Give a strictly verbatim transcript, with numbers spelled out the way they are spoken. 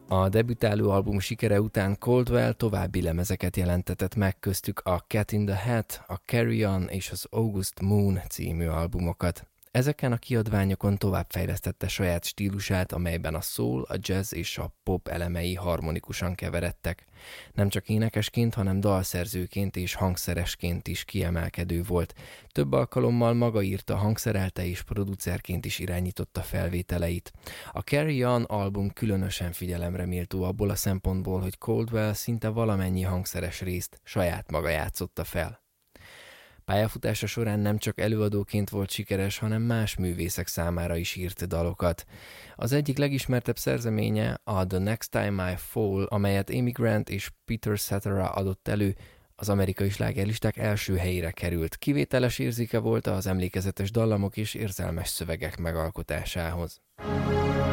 A debütáló album sikere után Caldwell további lemezeket jelentetett meg, köztük a Cat in the Hat, a Carry On és az August Moon című albumokat. Ezeken a kiadványokon továbbfejlesztette saját stílusát, amelyben a soul, a jazz és a pop elemei harmonikusan keveredtek. Nem csak énekesként, hanem dalszerzőként és hangszeresként is kiemelkedő volt. Több alkalommal maga írta, hangszerelte és producerként is irányította felvételeit. A Carry On album különösen figyelemre méltó abból a szempontból, hogy Caldwell szinte valamennyi hangszeres részt saját maga játszotta fel. Pályafutása során nem csak előadóként volt sikeres, hanem más művészek számára is írt dalokat. Az egyik legismertebb szerzeménye a The Next Time I Fall, amelyet Amy Grant és Peter Cetera adott elő, az amerikai slágerlisták első helyére került. Kivételes érzéke volt az emlékezetes dallamok és érzelmes szövegek megalkotásához.